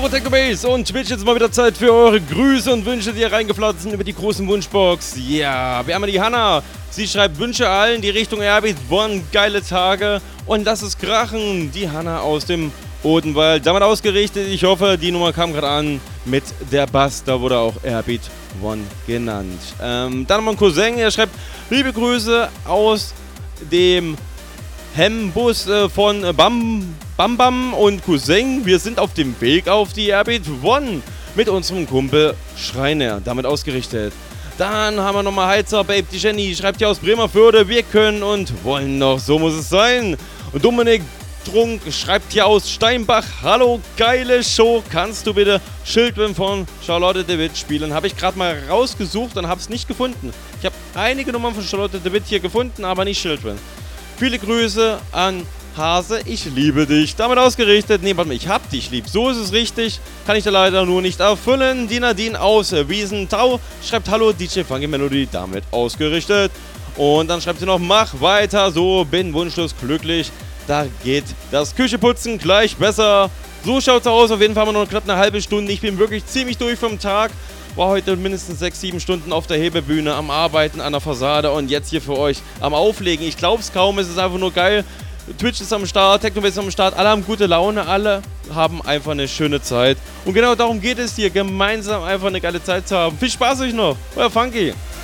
Servus Technobase und Twitch, jetzt mal wieder Zeit für eure Grüße und Wünsche, die ihr reingeflattert sind über die großen Wunschbox. Ja, wir haben die Hanna. Sie schreibt Wünsche allen, die Richtung Airbeat One, geile Tage und lass es krachen. Die Hanna aus dem Odenwald, damit ausgerichtet. Ich hoffe, die Nummer kam gerade an mit der Bass, da wurde auch Airbeat One genannt. Dann haben wir einen Cousin, er schreibt liebe Grüße aus dem Hembus von Bam Bam und Cousin. Wir sind auf dem Weg auf die Airbeat One mit unserem Kumpel Schreiner, damit ausgerichtet. Dann haben wir nochmal Heizer Babe, die Jenny schreibt hier aus Bremerförde, wir können und wollen noch, so muss es sein. Und Dominik Trunk schreibt hier aus Steinbach, hallo, geile Show, kannst du bitte Children von Charlotte de Witt spielen? Habe ich gerade mal rausgesucht und habe es nicht gefunden. Ich habe einige Nummern von Charlotte de Witt hier gefunden, aber nicht Children. Viele Grüße an Hase, ich liebe dich. Damit ausgerichtet, nee, warte mal, ich hab dich lieb. So ist es richtig, kann ich da leider nur nicht erfüllen. Die Nadine aus Wiesentau schreibt hallo, DJ Funky Melody, damit ausgerichtet. Und dann schreibt sie noch, mach weiter so, bin wunschlos glücklich. Da geht das Kücheputzen gleich besser. So schaut's aus, auf jeden Fall haben wir noch knapp eine halbe Stunde. Ich bin wirklich ziemlich durch vom Tag. War heute mindestens 6-7 Stunden auf der Hebebühne, am Arbeiten, an der Fassade und jetzt hier für euch am Auflegen. Ich glaub's kaum, es ist einfach nur geil. Twitch ist am Start, Technobase ist am Start, alle haben gute Laune, alle haben einfach eine schöne Zeit. Und genau darum geht es hier, gemeinsam einfach eine geile Zeit zu haben. Viel Spaß euch noch, euer Funky.